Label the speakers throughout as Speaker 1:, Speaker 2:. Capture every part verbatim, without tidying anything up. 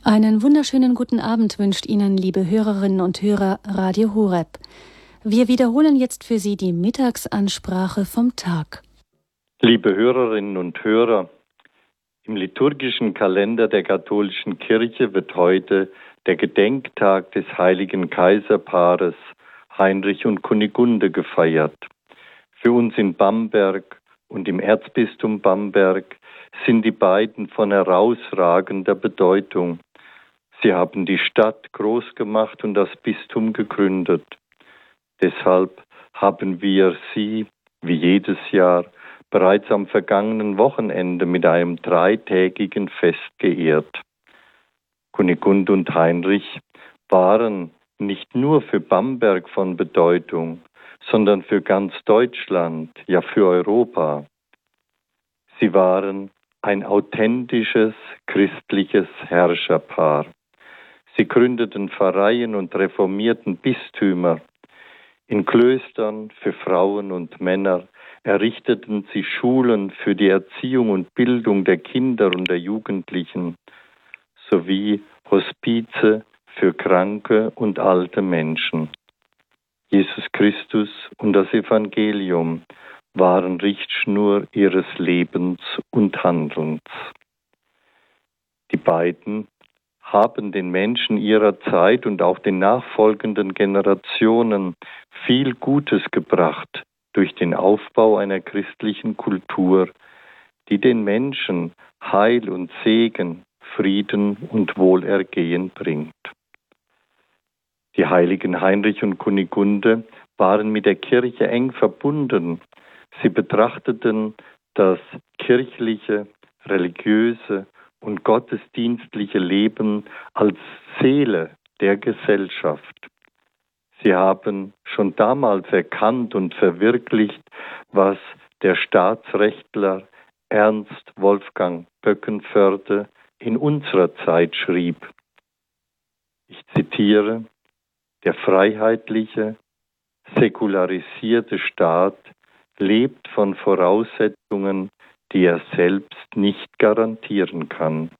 Speaker 1: Einen wunderschönen guten Abend wünscht Ihnen, liebe Hörerinnen und Hörer, Radio Horeb. Wir wiederholen jetzt für Sie die Mittagsansprache vom Tag.
Speaker 2: Liebe Hörerinnen und Hörer, im liturgischen Kalender der katholischen Kirche wird heute der Gedenktag des heiligen Kaiserpaares Heinrich und Kunigunde gefeiert. Für uns in Bamberg und im Erzbistum Bamberg sind die beiden von herausragender Bedeutung. Sie haben die Stadt groß gemacht und das Bistum gegründet. Deshalb haben wir sie, wie jedes Jahr, bereits am vergangenen Wochenende mit einem dreitägigen Fest geehrt. Kunigunde und Heinrich waren nicht nur für Bamberg von Bedeutung, sondern für ganz Deutschland, ja für Europa. Sie waren ein authentisches christliches Herrscherpaar. Sie gründeten Pfarreien und reformierten Bistümer. In Klöstern für Frauen und Männer errichteten sie Schulen für die Erziehung und Bildung der Kinder und der Jugendlichen sowie Hospize für kranke und alte Menschen. Jesus Christus und das Evangelium waren Richtschnur ihres Lebens und Handelns. Die beiden haben den Menschen ihrer Zeit und auch den nachfolgenden Generationen viel Gutes gebracht durch den Aufbau einer christlichen Kultur, die den Menschen Heil und Segen, Frieden und Wohlergehen bringt. Die heiligen Heinrich und Kunigunde waren mit der Kirche eng verbunden. Sie betrachteten das kirchliche, religiöse und gottesdienstliche Leben als Seele der Gesellschaft. Sie haben schon damals erkannt und verwirklicht, was der Staatsrechtler Ernst Wolfgang Böckenförde in unserer Zeit schrieb. Ich zitiere: Der freiheitliche, säkularisierte Staat lebt von Voraussetzungen, die er selbst nicht garantieren kann.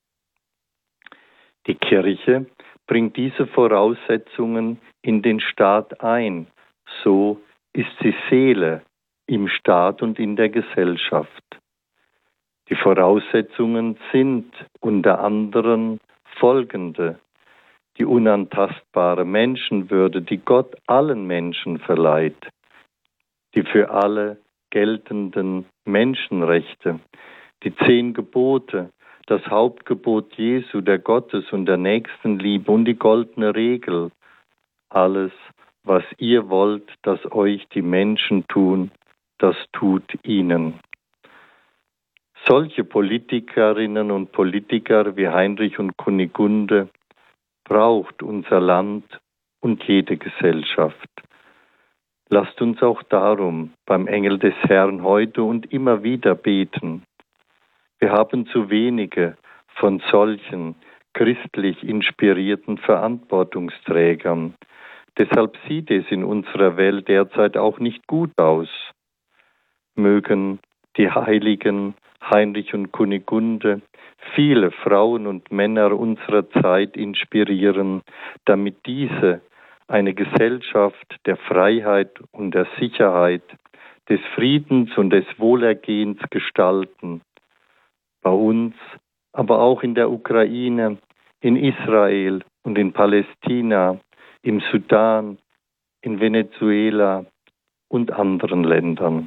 Speaker 2: Die Kirche bringt diese Voraussetzungen in den Staat ein. So ist sie Seele im Staat und in der Gesellschaft. Die Voraussetzungen sind unter anderem folgende: die unantastbare Menschenwürde, die Gott allen Menschen verleiht, die für alle geltenden Menschenrechte, die zehn Gebote, das Hauptgebot Jesu, der Gottes- und der Nächstenliebe und die goldene Regel. Alles, was ihr wollt, dass euch die Menschen tun, das tut ihnen. Solche Politikerinnen und Politiker wie Heinrich und Kunigunde braucht unser Land und jede Gesellschaft. Lasst uns auch darum beim Engel des Herrn heute und immer wieder beten. Wir haben zu wenige von solchen christlich inspirierten Verantwortungsträgern. Deshalb sieht es in unserer Welt derzeit auch nicht gut aus. Mögen die Heiligen Heinrich und Kunigunde viele Frauen und Männer unserer Zeit inspirieren, damit diese eine Gesellschaft der Freiheit und der Sicherheit, des Friedens und des Wohlergehens gestalten. Bei uns, aber auch in der Ukraine, in Israel und in Palästina, im Sudan, in Venezuela und anderen Ländern.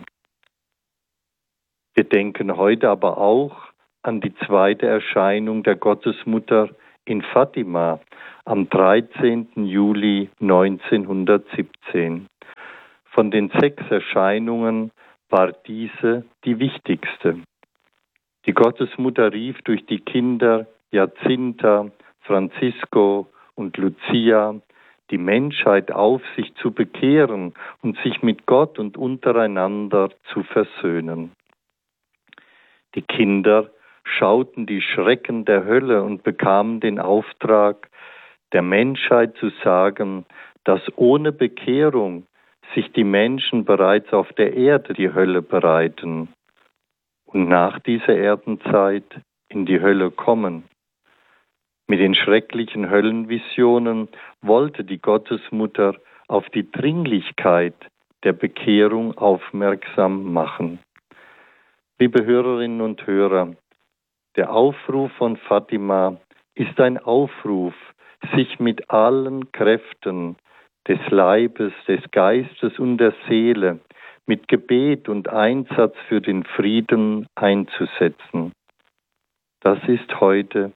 Speaker 2: Wir denken heute aber auch an die zweite Erscheinung der Gottesmutter in Fatima am dreizehnten Juli neunzehnhundertsiebzehn. Von den sechs Erscheinungen war diese die wichtigste. Die Gottesmutter rief durch die Kinder Jacinta, Francisco und Lucia die Menschheit auf, sich zu bekehren und sich mit Gott und untereinander zu versöhnen. Die Kinder schauten die Schrecken der Hölle und bekamen den Auftrag, der Menschheit zu sagen, dass ohne Bekehrung sich die Menschen bereits auf der Erde die Hölle bereiten und nach dieser Erdenzeit in die Hölle kommen. Mit den schrecklichen Höllenvisionen wollte die Gottesmutter auf die Dringlichkeit der Bekehrung aufmerksam machen. Liebe Hörerinnen und Hörer, der Aufruf von Fatima ist ein Aufruf, sich mit allen Kräften des Leibes, des Geistes und der Seele mit Gebet und Einsatz für den Frieden einzusetzen. Das ist heute,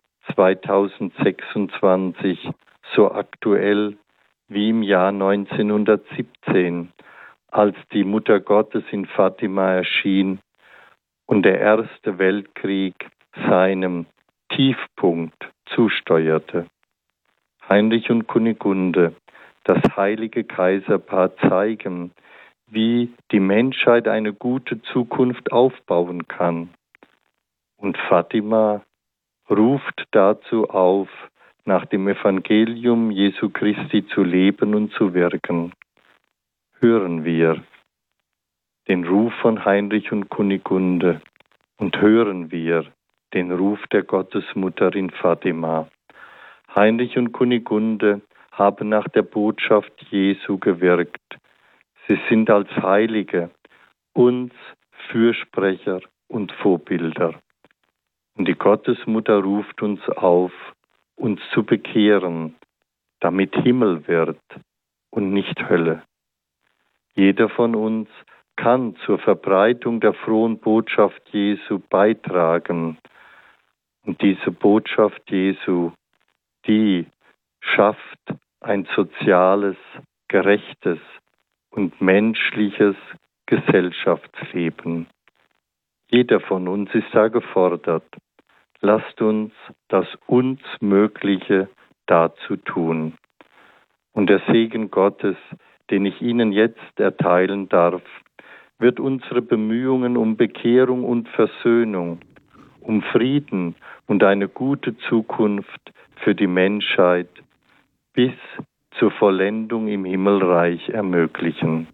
Speaker 2: zweitausendsechsundzwanzig, so aktuell wie im Jahr neunzehnhundertsiebzehn, als die Mutter Gottes in Fatima erschien und der Erste Weltkrieg seinem Tiefpunkt zusteuerte. Heinrich und Kunigunde, das heilige Kaiserpaar, zeigen, wie die Menschheit eine gute Zukunft aufbauen kann. Und Fatima ruft dazu auf, nach dem Evangelium Jesu Christi zu leben und zu wirken. Hören wir den Ruf von Heinrich und Kunigunde und hören wir den Ruf der Gottesmutter in Fatima. Heinrich und Kunigunde haben nach der Botschaft Jesu gewirkt. Sie sind als Heilige uns Fürsprecher und Vorbilder. Und die Gottesmutter ruft uns auf, uns zu bekehren, damit Himmel wird und nicht Hölle. Jeder von uns kann zur Verbreitung der frohen Botschaft Jesu beitragen. Und diese Botschaft Jesu, die schafft ein soziales, gerechtes und menschliches Gesellschaftsleben. Jeder von uns ist da gefordert. Lasst uns das uns Mögliche dazu tun. Und der Segen Gottes, den ich Ihnen jetzt erteilen darf, wird unsere Bemühungen um Bekehrung und Versöhnung, um Frieden und eine gute Zukunft für die Menschheit bis zur Vollendung im Himmelreich ermöglichen.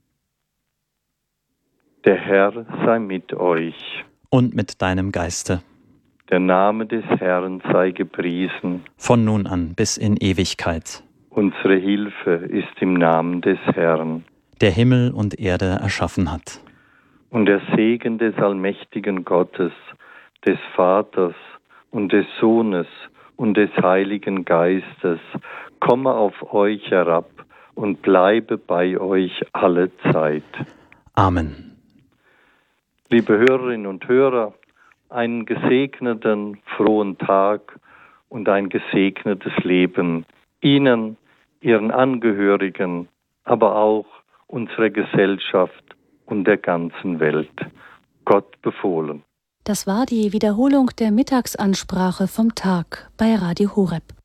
Speaker 2: Der Herr sei mit euch.
Speaker 3: Und mit deinem Geiste.
Speaker 2: Der Name des Herrn sei gepriesen.
Speaker 3: Von nun an bis in Ewigkeit.
Speaker 2: Unsere Hilfe ist im Namen des Herrn,
Speaker 3: der Himmel und Erde erschaffen hat.
Speaker 2: Und der Segen des allmächtigen Gottes, des Vaters und des Sohnes und des Heiligen Geistes komme auf euch herab und bleibe bei euch alle Zeit.
Speaker 3: Amen.
Speaker 2: Liebe Hörerinnen und Hörer, einen gesegneten, frohen Tag und ein gesegnetes Leben Ihnen, Ihren Angehörigen, aber auch unserer Gesellschaft und der ganzen Welt. Gott befohlen.
Speaker 1: Das war die Wiederholung der Mittagsansprache vom Tag bei Radio Horeb.